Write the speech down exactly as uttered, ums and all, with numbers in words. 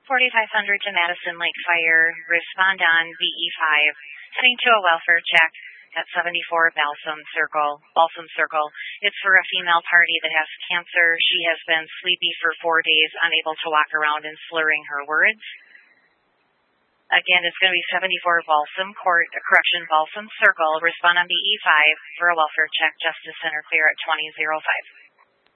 forty-five hundred to Madison Lake Fire. Respond on B E five. Heading to a welfare check at seventy-four Balsam Circle. Balsam Circle. It's for a female party that has cancer. She has been sleepy for four days, unable to walk around and slurring her words. Again, it's going to be seventy-four Balsam Court, correction, Balsam Circle. Respond on B E five for a welfare check. Justice Center clear at twenty oh five.